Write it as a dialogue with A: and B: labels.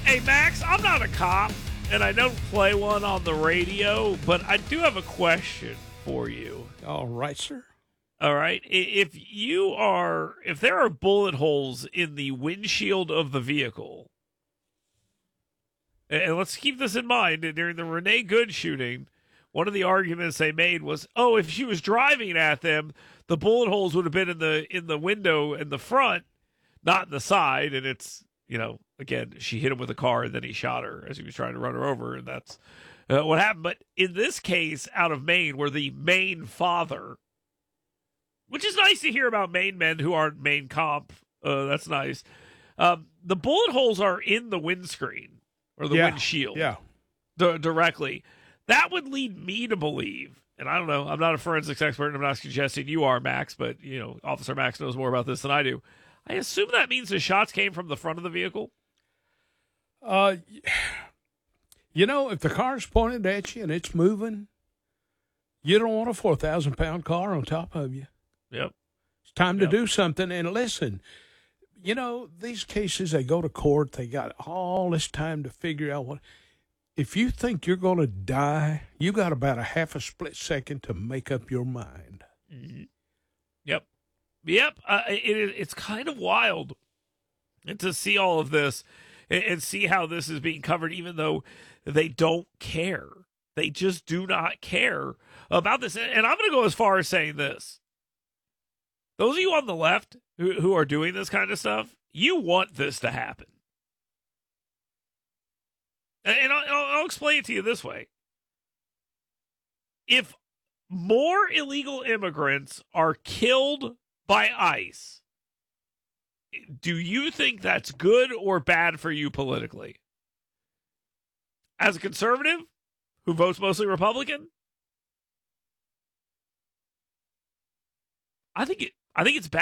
A: Hey, Max, I'm not a cop, and I don't play one on the radio, but I do have a question for you.
B: All right, sir.
A: All right. If there are bullet holes in the windshield of the vehicle, and let's keep this in mind, during the Renee Good shooting, one of the arguments they made was, oh, if she was driving at them, the bullet holes would have been in the window in the front, not in the side. And it's, again, she hit him with a car and then he shot her as he was trying to run her over. And that's what happened. But in this case, out of Maine, where the Maine father, which is nice to hear about Maine men who aren't Maine comp. That's nice. The bullet holes are in the windscreen or the windshield directly. That would lead me to believe, and I don't know, I'm not a forensics expert, and I'm not suggesting you are, Max, but, Officer Max knows more about this than I do. I assume that means the shots came from the front of the vehicle?
B: If the car's pointed at you and it's moving, you don't want a 4,000-pound car on top of you.
A: Yep.
B: It's time to do something. And listen, these cases, they go to court. They got all this time to figure out what. If you think you're going to die, you got about a half a split second to make up your mind.
A: Mm-hmm. Yep. It's kind of wild to see all of this and see how this is being covered, even though they don't care. They just do not care about this. And I'm going to go as far as saying this. Those of you on the left who are doing this kind of stuff, you want this to happen. And I'll explain it to you this way. If more illegal immigrants are killed by ICE, do you think that's good or bad for you politically? As a conservative who votes mostly Republican, I think it's bad.